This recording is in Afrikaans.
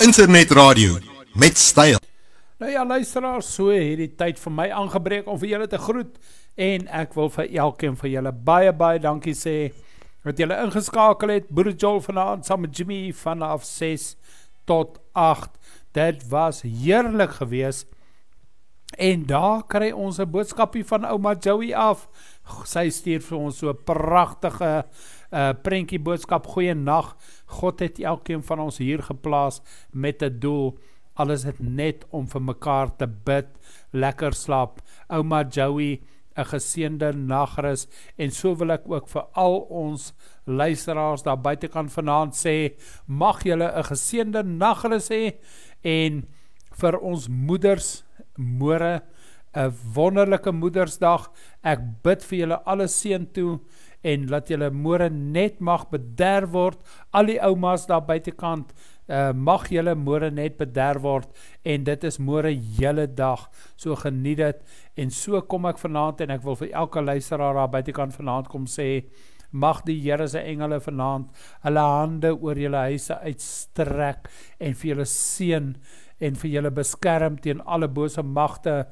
internetradio met styl. Nou ja, luisteraars, so het die tyd vir my aangebreek om vir julle te groet en ek wil vir elkeen van julle baie dankie sê dat julle ingeskakel het. Boer Joel vanaand saam met Jimmy vanaf 6 tot 8. Dit was heerlik gewees. En daar kry ons 'n boodskapie van ouma Joey af. Sy stuur vir ons so 'n pragtige prentjie boodskap. Goeienag. God het elkeen van ons hier geplaas met 'n doel. Alles het net om vir mekaar te bid. Lekker slaap. Ouma Joey, 'n geseënde nagrus. En so wil ek ook vir al ons luisteraars daar buitekant vanaand sê, mag julle 'n geseënde nagrus hê en vir ons moeders môre 'n wonderlike moedersdag. Ek bid vir julle alle seën toe en laat julle môre net mag bederf word. Al die oumas daar buitekant, mag julle môre net bederf word en dit is môre julle dag. So geniet dit en so kom ek vanaand en ek wil vir elke luisteraar daar buitekant vanaand kom sê, mag die Here se engele vanaand hulle hande oor julle huise uitstrek en vir julle seën en vir julle beskerm teen alle bose magte